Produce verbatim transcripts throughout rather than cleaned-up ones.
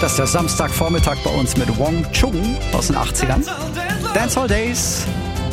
Das ist der Samstagvormittag bei uns mit Wong Chung aus den achtzigern. Dancehall Days.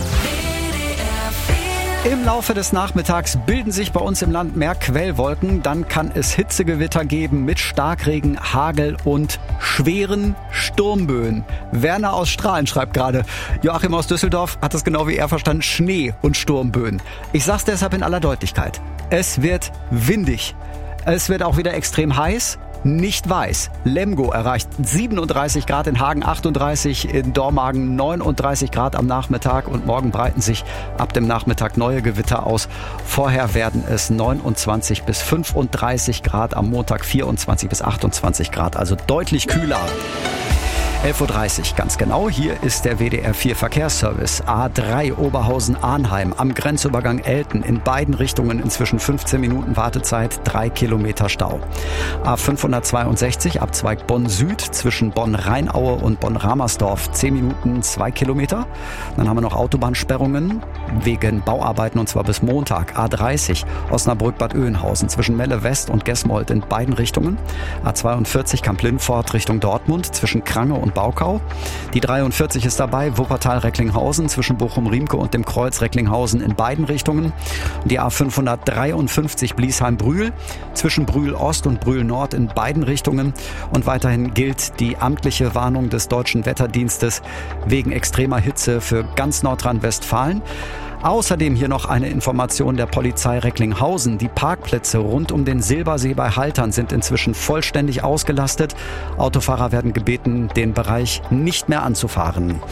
Im Laufe des Nachmittags bilden sich bei uns im Land mehr Quellwolken. Dann kann es Hitzegewitter geben mit Starkregen, Hagel und schweren Sturmböen. Werner aus Strahlen schreibt gerade, Joachim aus Düsseldorf hat es genau wie er verstanden, Schnee und Sturmböen. Ich sag's deshalb in aller Deutlichkeit. Es wird windig. Es wird auch wieder extrem heiß. Nicht weiß. Lemgo erreicht siebenunddreißig Grad, in Hagen achtunddreißig, in Dormagen neununddreißig Grad am Nachmittag und morgen breiten sich ab dem Nachmittag neue Gewitter aus. Vorher werden es neunundzwanzig bis fünfunddreißig Grad, am Montag vierundzwanzig bis achtundzwanzig Grad, also deutlich kühler. elf Uhr dreißig, ganz genau. Hier ist der W D R vier Verkehrsservice. A drei Oberhausen-Arnheim am Grenzübergang Elten. In beiden Richtungen inzwischen fünfzehn Minuten Wartezeit, drei Kilometer Stau. A fünfhundertzweiundsechzig Abzweig Bonn-Süd zwischen Bonn-Rheinaue und Bonn-Ramersdorf. zehn Minuten, zwei Kilometer. Dann haben wir noch Autobahnsperrungen wegen Bauarbeiten und zwar bis Montag. A dreißig Osnabrück-Bad Oeynhausen zwischen Melle West und Gesmold in beiden Richtungen. A zweiundvierzig Kamp-Lindfort Richtung Dortmund zwischen Krange und Baukau. Die dreiundvierzig ist dabei, Wuppertal-Recklinghausen zwischen Bochum-Riemke und dem Kreuz Recklinghausen in beiden Richtungen. Die A fünfhundertdreiundfünfzig Bliesheim-Brühl zwischen Brühl-Ost und Brühl-Nord in beiden Richtungen. Und weiterhin gilt die amtliche Warnung des Deutschen Wetterdienstes wegen extremer Hitze für ganz Nordrhein-Westfalen. Außerdem hier noch eine Information der Polizei Recklinghausen. Die Parkplätze rund um den Silbersee bei Haltern sind inzwischen vollständig ausgelastet. Autofahrer werden gebeten, den Bereich nicht mehr anzufahren.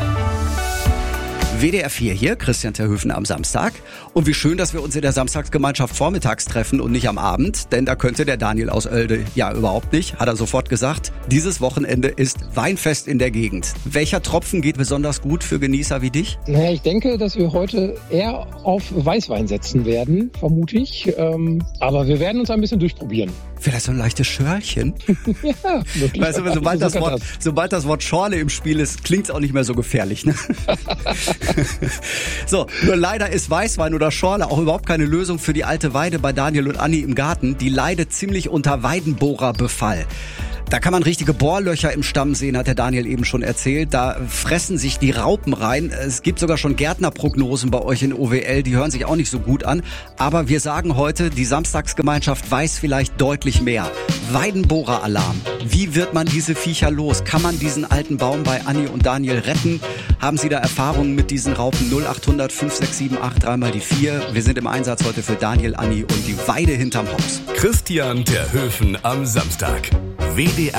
W D R vier hier, Christian Terhöfen am Samstag. Und wie schön, dass wir uns in der Samstagsgemeinschaft vormittags treffen und nicht am Abend. Denn da könnte der Daniel aus Oelde ja überhaupt nicht, hat er sofort gesagt. Dieses Wochenende ist Weinfest in der Gegend. Welcher Tropfen geht besonders gut für Genießer wie dich? Naja, ich denke, dass wir heute eher auf Weißwein setzen werden, vermute ich. Ähm, aber wir werden uns ein bisschen durchprobieren. Vielleicht so ein leichtes Schörlchen? Ja, wirklich. Weißt du, sobald das, Wort, sobald das Wort Schorle im Spiel ist, klingt es auch nicht mehr so gefährlich. Ne? So, nur leider ist Weißwein oder Schorle auch überhaupt keine Lösung für die alte Weide bei Daniel und Anni im Garten. Die leidet ziemlich unter Weidenbohrerbefall. Da kann man richtige Bohrlöcher im Stamm sehen, hat der Daniel eben schon erzählt. Da fressen sich die Raupen rein. Es gibt sogar schon Gärtnerprognosen bei euch in O W L, die hören sich auch nicht so gut an. Aber wir sagen heute, die Samstagsgemeinschaft weiß vielleicht deutlich mehr. Weidenbohreralarm. Wie wird man diese Viecher los? Kann man diesen alten Baum bei Anni und Daniel retten? Haben Sie da Erfahrungen mit diesen Raupen? null acht hundert fünf sechs sieben acht drei mal die vier. Wir sind im Einsatz heute für Daniel, Anni und die Weide hinterm Haus. Christian Terhöfen am Samstag. W D R